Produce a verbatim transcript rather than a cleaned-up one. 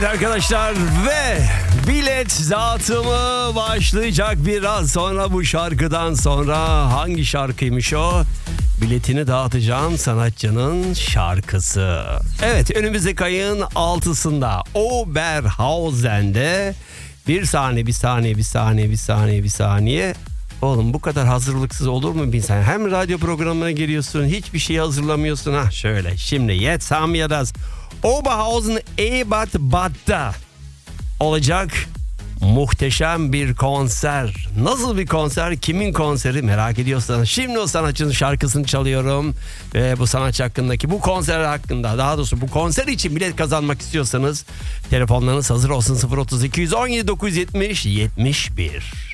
Evet arkadaşlar ve bilet dağıtımı başlayacak biraz sonra bu şarkıdan sonra. Hangi şarkıymış o? Biletini dağıtacağım sanatçının şarkısı. Evet, önümüzdeki ayın altısında Oberhausen'de bir saniye bir saniye bir saniye bir saniye bir saniye. Oğlum bu kadar hazırlıksız olur mu bir insan? Hem radyo programına giriyorsun, hiçbir şey hazırlamıyorsun. Ha şöyle şimdi jetzt haben wir das Oberhausen Ebert Bad'da olacak muhteşem bir konser. Nasıl bir konser? Kimin konseri merak ediyorsanız şimdi o sanatçının şarkısını çalıyorum. Ve bu sanatçı hakkındaki, bu konser hakkında, daha doğrusu bu konser için bilet kazanmak istiyorsanız telefonlarınız hazır olsun. Sıfır otuz iki on yedi dokuz yüz yetmiş yetmiş bir.